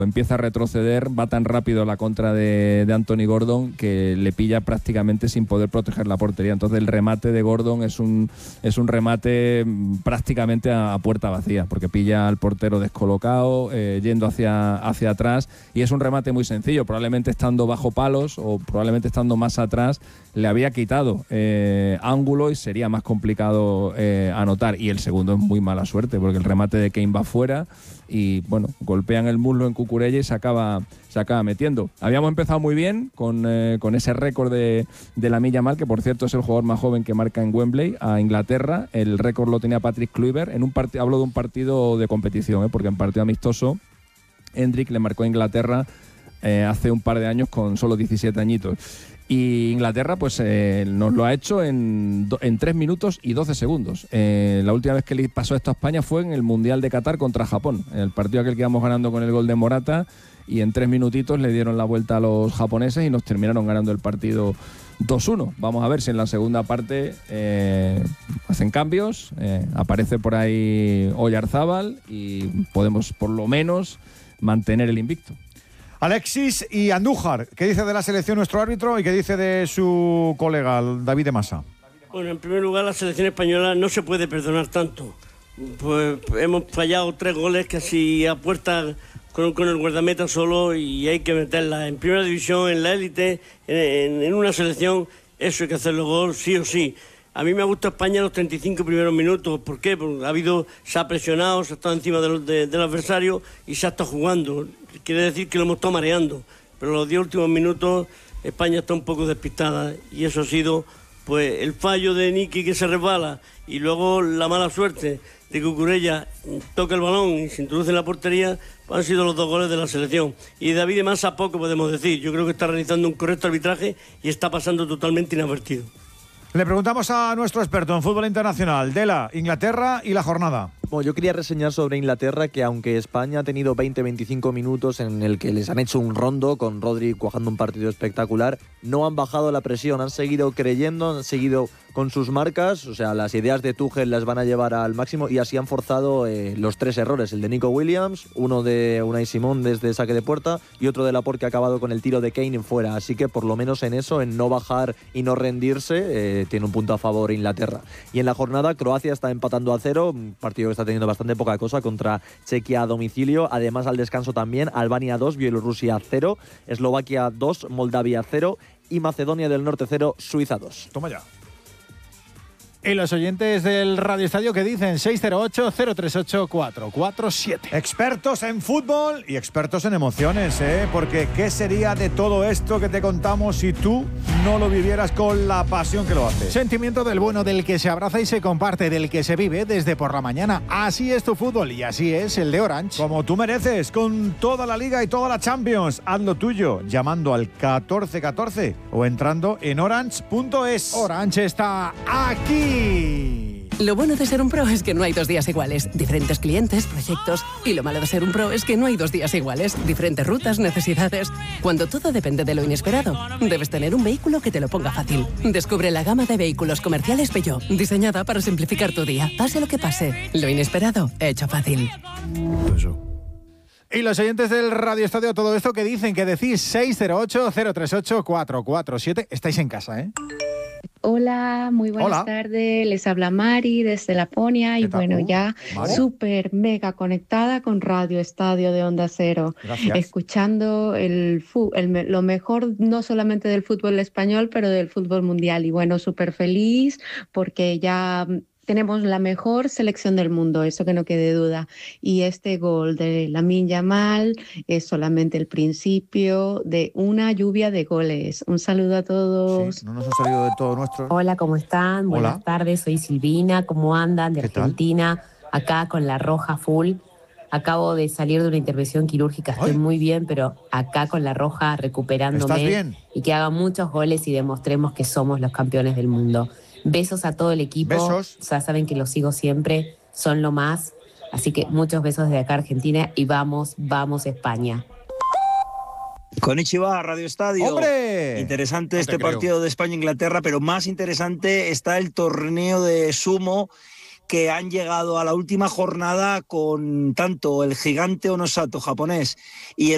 empieza a retroceder, va tan rápido la contra de Anthony Gordon que le pilla prácticamente sin poder proteger la portería. Entonces el remate de Gordon es un remate prácticamente a puerta vacía, porque pilla al portero descolocado, yendo hacia atrás, y es un remate muy sencillo. Probablemente estando bajo palos o probablemente estando más atrás le había quitado ángulo y sería más complicado anotar. Y el segundo es muy mala suerte, porque el remate de Kane va fuera y bueno, golpean el muslo en Cucurella y se acaba metiendo. Habíamos empezado muy bien con ese récord de Lamine Yamal, que por cierto es el jugador más joven que marca en Wembley a Inglaterra. El récord lo tenía Patrick Kluivert en hablo de un partido de competición, porque en partido amistoso Hendrik le marcó a Inglaterra hace un par de años con solo 17 añitos. Y Inglaterra pues nos lo ha hecho en 3 minutos y 12 segundos. La última vez que le pasó esto a España fue en el Mundial de Qatar contra Japón, en el partido aquel que íbamos ganando con el gol de Morata, y en 3 minutitos le dieron la vuelta a los japoneses y nos terminaron ganando el partido 2-1. Vamos a ver si en la segunda parte hacen cambios, aparece por ahí Oyarzábal y podemos por lo menos mantener el invicto. Alexis y Andújar, ¿qué dice de la selección nuestro árbitro y qué dice de su colega David de Masa? Bueno, en primer lugar, la selección española no se puede perdonar tanto. Pues hemos fallado 3 goles casi a puerta con el guardameta solo, y hay que meterla en primera división, en la élite, en una selección. Eso hay que hacerlo gol sí o sí. A mí me gusta España los 35 primeros minutos. ¿Por qué? Porque se ha presionado, se ha estado encima del adversario y se ha estado jugando. Quiere decir que lo hemos estado mareando. Pero los 10 últimos minutos España está un poco despistada, y eso ha sido pues el fallo de Niki, que se resbala, y luego la mala suerte de que Cucurella toca el balón y se introduce en la portería. Han sido los 2 goles de la selección. Y David de Masa poco podemos decir. Yo creo que está realizando un correcto arbitraje y está pasando totalmente inadvertido. Le preguntamos a nuestro experto en fútbol internacional, Dela, Inglaterra y la jornada. Bueno, yo quería reseñar sobre Inglaterra que aunque España ha tenido 20-25 minutos en el que les han hecho un rondo con Rodri cuajando un partido espectacular, no han bajado la presión, han seguido creyendo, han seguido con sus marcas, o sea, las ideas de Tuchel las van a llevar al máximo, y así han forzado los 3 errores, el de Nico Williams, uno de Unai Simón desde saque de puerta y otro de Laporte, que ha acabado con el tiro de Kane en fuera. Así que por lo menos en eso, en no bajar y no rendirse, tiene un punto a favor Inglaterra. Y en la jornada, Croacia está empatando a 0, un partido que está teniendo bastante poca cosa contra Chequia a domicilio. Además, al descanso también, Albania 2, Bielorrusia 0, Eslovaquia 2, Moldavia 0 y Macedonia del Norte 0, Suiza 2. Toma ya. Y los oyentes del Radio Estadio, ¿qué dicen? 608-038-447. Expertos en fútbol y expertos en emociones, porque ¿qué sería de todo esto que te contamos si tú no lo vivieras con la pasión que lo haces? Sentimiento del bueno, del que se abraza y se comparte, del que se vive desde por la mañana. Así es tu fútbol y así es el de Orange. Como tú mereces, con toda la Liga y toda la Champions. Haz lo tuyo llamando al 1414 o entrando en orange.es. Orange está aquí. Lo bueno de ser un pro es que no hay 2 días iguales. Diferentes clientes, proyectos. Y lo malo de ser un pro es que no hay 2 días iguales. Diferentes rutas, necesidades. Cuando todo depende de lo inesperado, debes tener un vehículo que te lo ponga fácil. Descubre la gama de vehículos comerciales Peugeot, diseñada para simplificar tu día. Pase lo que pase, lo inesperado, hecho fácil. Y los oyentes del Radio Estadio, todo esto que dicen, que decís 608-038-447. Estáis en casa, ¿eh? Hola, muy buenas tardes. Les habla Mari desde Laponia y bueno, ya súper mega conectada con Radio Estadio de Onda Cero. Gracias. Escuchando lo mejor no solamente del fútbol español, pero del fútbol mundial. Y bueno, súper feliz porque ya tenemos la mejor selección del mundo, eso que no quede duda. Y este gol de Lamine Yamal es solamente el principio de una lluvia de goles. Un saludo a todos. Sí, no nos ha salido de todo nuestro. Hola, ¿cómo están? Buenas tardes, soy Silvina. ¿Cómo andan? De Argentina, acá con la roja full. Acabo de salir de una intervención quirúrgica, estoy muy bien, pero acá con la roja recuperándome. ¿Estás bien? Y que hagan muchos goles y demostremos que somos los campeones del mundo. Besos a todo el equipo. Besos. Ya saben que los sigo siempre, son lo más. Así que muchos besos desde acá Argentina y vamos España. Konnichiwa, Radio Estadio. ¡Hombre! Interesante este partido de España-Inglaterra, pero más interesante está el torneo de sumo, que han llegado a la última jornada con tanto el gigante Onosato japonés y el